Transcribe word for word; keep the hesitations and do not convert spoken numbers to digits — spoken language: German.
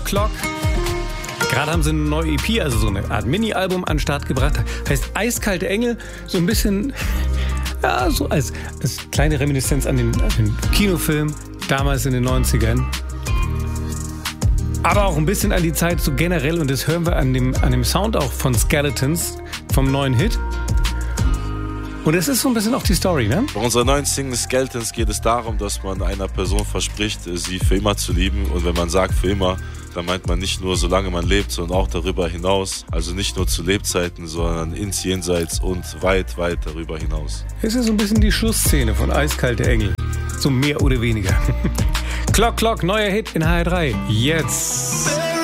Clock. Gerade haben sie eine neue E P, also so eine Art Mini-Album an den Start gebracht. Heißt Eiskalte Engel. So ein bisschen, ja, so als, als kleine Reminiszenz an den, an den Kinofilm damals in den neunzigern. Aber auch ein bisschen an die Zeit so generell. Und das hören wir an dem, an dem Sound auch von Skeletons, vom neuen Hit. Und es ist so ein bisschen auch die Story, ne? Bei unserer neuen Single Skeletons geht es darum, dass man einer Person verspricht, sie für immer zu lieben. Und wenn man sagt für immer, dann meint man nicht nur, solange man lebt, sondern auch darüber hinaus. Also nicht nur zu Lebzeiten, sondern ins Jenseits und weit, weit darüber hinaus. Es ist so ein bisschen die Schlussszene von Eiskalte Engel. So mehr oder weniger. Clock, Clock, neuer Hit in H R drei. Jetzt.